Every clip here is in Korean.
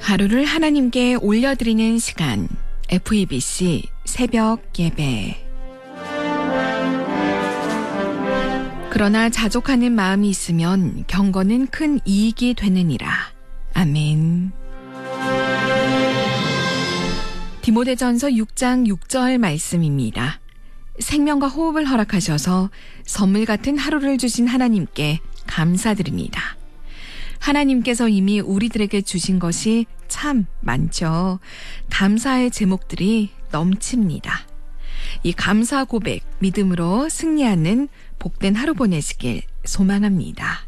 하루를 하나님께 올려드리는 시간, FEBC 새벽 예배. 그러나 자족하는 마음이 있으면 경건은 큰 이익이 되느니라. 아멘. 디모데전서 6장 6절 말씀입니다. 생명과 호흡을 허락하셔서 선물 같은 하루를 주신 하나님께 감사드립니다. 하나님께서 이미 우리들에게 주신 것이 참 많죠. 감사의 제목들이 넘칩니다. 이 감사 고백, 믿음으로 승리하는 복된 하루 보내시길 소망합니다.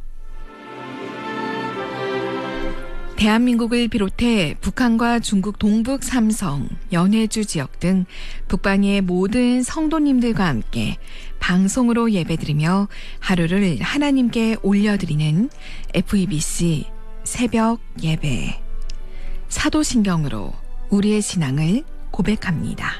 대한민국을 비롯해 북한과 중국 동북 삼성, 연해주 지역 등 북방의 모든 성도님들과 함께 방송으로 예배드리며 하루를 하나님께 올려드리는 FEBC 새벽 예배. 사도신경으로 우리의 신앙을 고백합니다.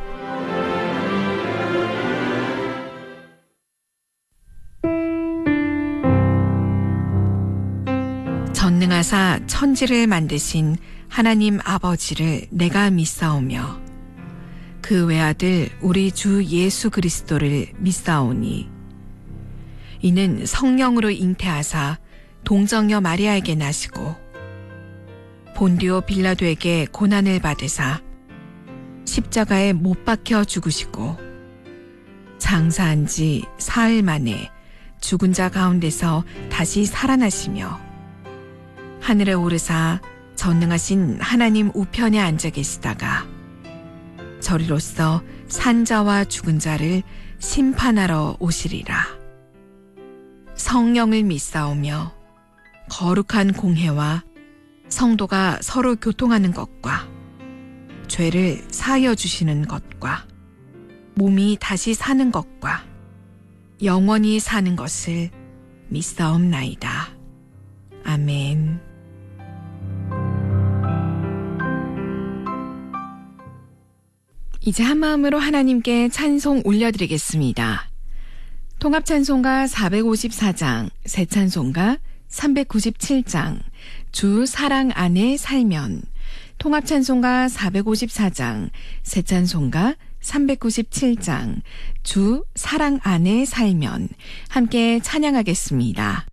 전능하사 천지를 만드신 하나님 아버지를 내가 믿사오며 그 외아들 우리 주 예수 그리스도를 믿사오니 이는 성령으로 잉태하사 동정녀 마리아에게 나시고 본디오 빌라도에게 고난을 받으사 십자가에 못 박혀 죽으시고 장사한 지 사흘 만에 죽은 자 가운데서 다시 살아나시며 하늘에 오르사 전능하신 하나님 우편에 앉아 계시다가 저리로서 산자와 죽은 자를 심판하러 오시리라. 성령을 믿사오며 거룩한 공회와 성도가 서로 교통하는 것과 죄를 사하여 주시는 것과 몸이 다시 사는 것과 영원히 사는 것을 믿사옵나이다. 아멘. 이제 한마음으로 하나님께 찬송 올려드리겠습니다. 통합찬송가 454장, 새찬송가 397장, 주 사랑 안에 살면, 통합찬송가 454장, 새찬송가 397장, 주 사랑 안에 살면 함께 찬양하겠습니다.